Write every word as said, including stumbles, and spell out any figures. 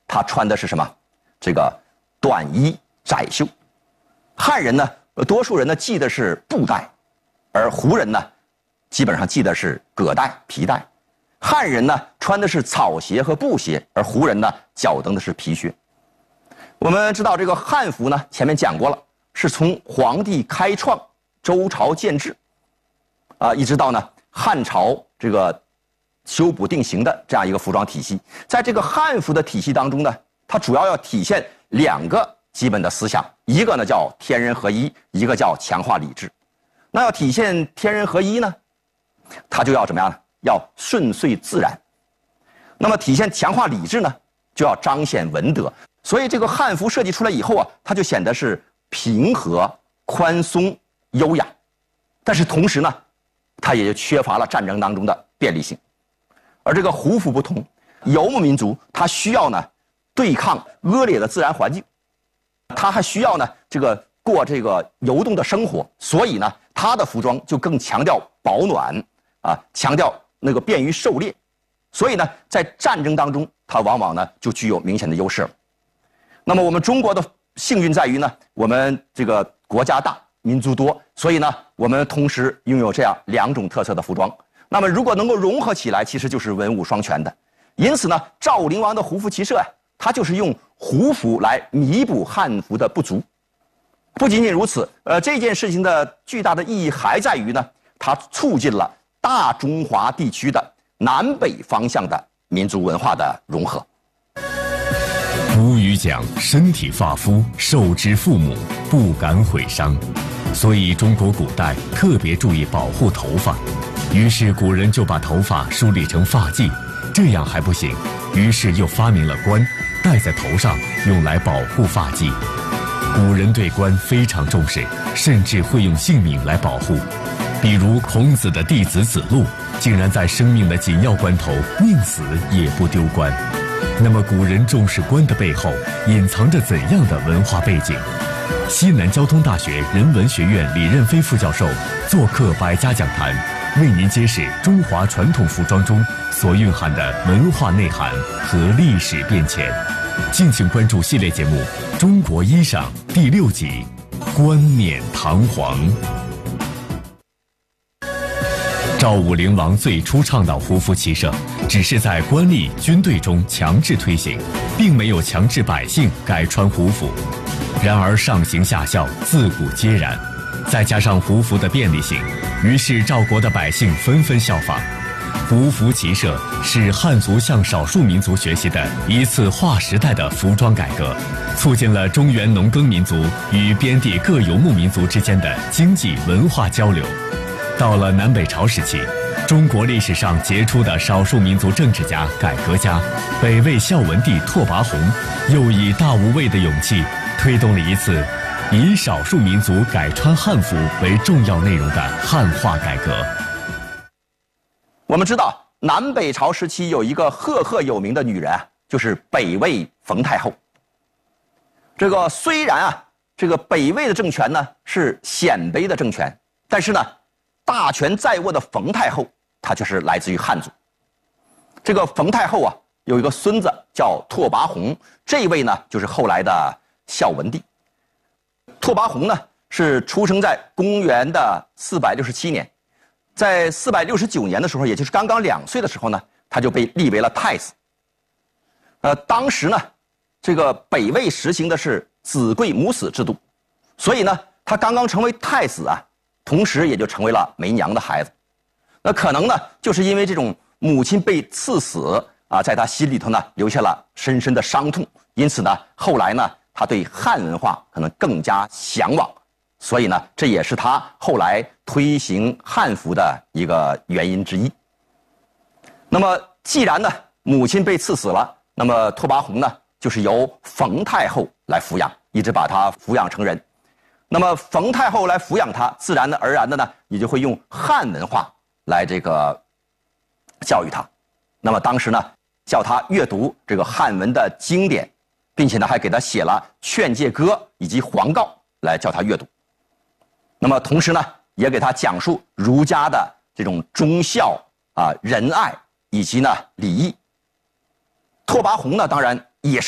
他穿的是什么？这个短衣窄袖。汉人呢，多数人呢系的是布带，而胡人呢，基本上系的是革带、皮带。汉人呢穿的是草鞋和布鞋，而胡人呢脚蹬的是皮靴。我们知道这个汉服呢，前面讲过了，是从皇帝开创、周朝建制，啊，一直到呢汉朝这个修补定型的这样一个服装体系。在这个汉服的体系当中呢，它主要要体现两个基本的思想，一个呢叫天人合一，一个叫强化礼制。那要体现天人合一呢，它就要怎么样呢？要顺遂自然。那么体现强化礼制呢，就要彰显文德。所以这个汉服设计出来以后啊，它就显得是平和、宽松、优雅。但是同时呢，它也就缺乏了战争当中的便利性。而这个胡服不同，游牧民族它需要呢对抗恶劣的自然环境，它还需要呢这个过这个游动的生活，所以呢它的服装就更强调保暖啊，强调那个便于狩猎，所以呢在战争当中它往往呢就具有明显的优势了。那么我们中国的幸运在于呢，我们这个国家大，民族多，所以呢我们同时拥有这样两种特色的服装。那么如果能够融合起来，其实就是文武双全的。因此呢，赵灵王的胡服骑射呀、啊，它就是用胡服来弥补汉服的不足。不仅仅如此，呃，这件事情的巨大的意义还在于呢，它促进了大中华地区的南北方向的民族文化的融合。 古语讲身体发肤受之父母，不敢毁伤，所以中国古代特别注意保护头发。于是古人就把头发梳理成发髻，这样还不行，于是又发明了冠，戴在头上用来保护发髻。古人对冠非常重视，甚至会用性命来保护。比如孔子的弟子子路，竟然在生命的紧要关头宁死也不丢冠。那么古人重视冠的背后隐藏着怎样的文化背景？西南交通大学人文学院李任飞副教授做客百家讲坛，为您揭示中华传统服装中所蕴含的文化内涵和历史变迁。敬请关注系列节目《中国衣裳》第六集《冠冕堂皇》。赵武灵王最初倡导胡服骑射，只是在官吏、军队中强制推行，并没有强制百姓改穿胡服。然而上行下效，自古皆然。再加上胡服的便利性，于是赵国的百姓纷纷效仿。胡服骑射是汉族向少数民族学习的一次划时代的服装改革，促进了中原农耕民族与边地各游牧民族之间的经济文化交流。到了南北朝时期，中国历史上杰出的少数民族政治家、改革家北魏孝文帝拓跋宏，又以大无畏的勇气推动了一次以少数民族改穿汉服为重要内容的汉化改革。 我们知道南北朝时期有一个赫赫有名的女人啊，就是北魏冯太后。这个虽然啊，这个北魏的政权呢是鲜卑的政权，但是呢，大权在握的冯太后，她就是来自于汉族。这个冯太后啊，有一个孙子叫拓跋宏，这位呢就是后来的孝文帝。拓跋宏呢是出生在公元的四百六十七年，在四百六十九年的时候，也就是刚刚两岁的时候呢，他就被立为了太子。呃，当时呢，这个北魏实行的是子贵母死制度，所以呢，他刚刚成为太子啊，同时也就成为了没娘的孩子。那可能呢，就是因为这种母亲被赐死啊，在他心里头呢留下了深深的伤痛，因此呢，后来呢，他对汉文化可能更加向往，所以呢，这也是他后来推行汉服的一个原因之一。那么，既然呢母亲被赐死了，那么拓跋宏呢就是由冯太后来抚养，一直把他抚养成人。那么冯太后来抚养他，自然而然的呢，也就会用汉文化来这个教育他。那么当时呢，叫他阅读这个汉文的经典，并且呢还给他写了劝诫歌以及黄诰来教他阅读。那么同时呢，也给他讲述儒家的这种忠孝啊、仁爱以及呢礼义。拓跋宏呢，当然也是